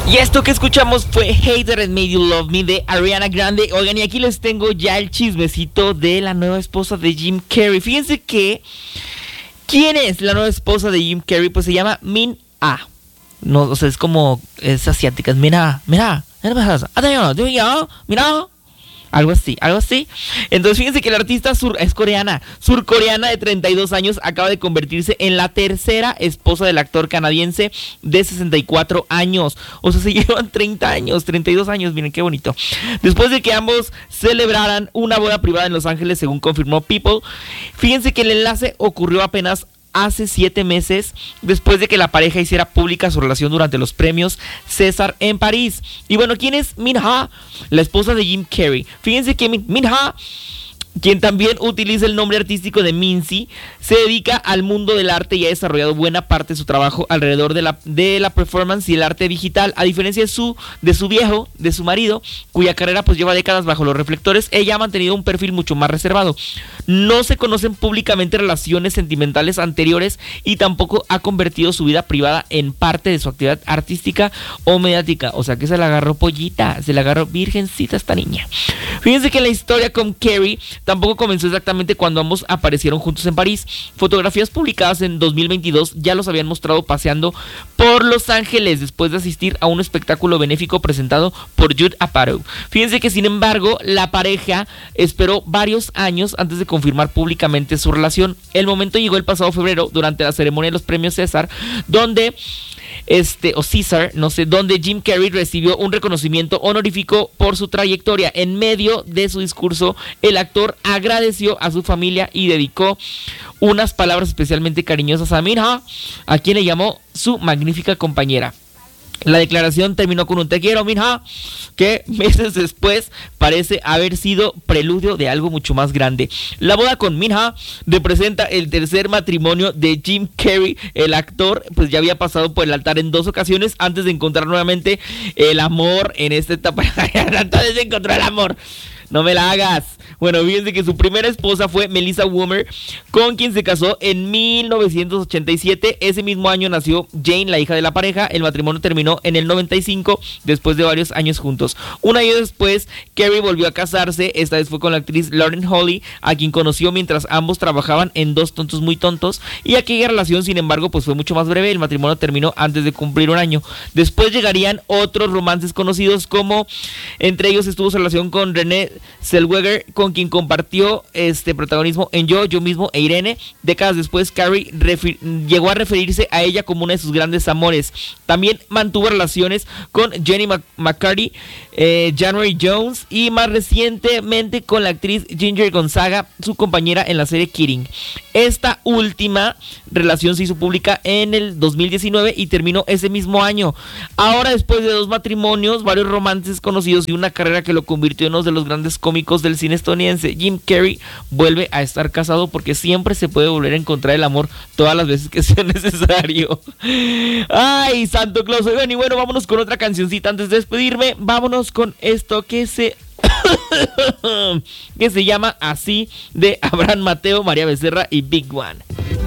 Y esto que escuchamos fue Hater and Made You Love Me de Ariana Grande. Oigan, y aquí les tengo ya el chismecito de la nueva esposa de Jim Carrey. Fíjense que, ¿quién es la nueva esposa de Jim Carrey? Pues se llama Min-Ah. No, o sea, es asiática. Mira. Algo así. Entonces fíjense que la artista surcoreana de 32 años, acaba de convertirse en la tercera esposa del actor canadiense de 64 años. O sea, se llevan 32 años, miren qué bonito. Después de que ambos celebraran una boda privada en Los Ángeles, según confirmó People, fíjense que el enlace ocurrió apenas hace 7 meses, después de que la pareja hiciera pública su relación durante los premios César en París. Y bueno, ¿quién es Min-Ah? La esposa de Jim Carrey. Fíjense que Min-Ah, quien también utiliza el nombre artístico de Minzy, se dedica al mundo del arte y ha desarrollado buena parte de su trabajo alrededor de la performance y el arte digital. A diferencia de su marido, cuya carrera pues lleva décadas bajo los reflectores, ella ha mantenido un perfil mucho más reservado. No se conocen públicamente relaciones sentimentales anteriores y tampoco ha convertido su vida privada en parte de su actividad artística o mediática. O sea que se la agarró pollita, se la agarró virgencita esta niña. Fíjense que la historia con Carrey tampoco comenzó exactamente cuando ambos aparecieron juntos en París. Fotografías publicadas en 2022 ya los habían mostrado paseando por Los Ángeles después de asistir a un espectáculo benéfico presentado por Judd Apatow. Fíjense que sin embargo la pareja esperó varios años antes de confirmar públicamente su relación. El momento llegó el pasado febrero durante la ceremonia de los premios César, donde donde Jim Carrey recibió un reconocimiento honorífico por su trayectoria. En medio de su discurso, el actor agradeció a su familia y dedicó unas palabras especialmente cariñosas a Min-Ah, a quien le llamó su magnífica compañera. La declaración terminó con un "te quiero, Min-Ah", que meses después parece haber sido preludio de algo mucho más grande. La boda con Min-Ah representa el tercer matrimonio de Jim Carrey. El actor pues ya había pasado por el altar en 2 ocasiones antes de encontrar nuevamente el amor en esta etapa. Antes de encontrar el amor. No me la hagas. Bueno, fíjense que su primera esposa fue Melissa Woomer, con quien se casó en 1987. Ese mismo año nació Jane, la hija de la pareja. El matrimonio terminó en el 95, después de varios años juntos. Un año después, Carrey volvió a casarse. Esta vez fue con la actriz Lauren Holly, a quien conoció mientras ambos trabajaban en Dos tontos muy tontos. Y aquella relación, sin embargo, pues fue mucho más breve. El matrimonio terminó antes de cumplir un año. Después llegarían otros romances conocidos, como entre ellos estuvo su relación con Renée Zellweger, con quien compartió protagonismo en Yo mismo e Irene. Décadas después, Carrey llegó a referirse a ella como una de sus grandes amores. También mantuvo relaciones con Jenny McCarthy, January Jones y más recientemente con la actriz Ginger Gonzaga, su compañera en la serie Kidding. Esta última relación se hizo pública en el 2019 y terminó ese mismo año. Ahora, después de 2 matrimonios, varios romances conocidos y una carrera que lo convirtió en uno de los grandes cómicos del cine estadounidense, Jim Carrey vuelve a estar casado, porque siempre se puede volver a encontrar el amor todas las veces que sea necesario. Ay, Santo Claus. Oigan, y bueno, vámonos con otra cancioncita antes de despedirme. Vámonos con esto que se llama Así, de Abraham Mateo, María Becerra y Big One.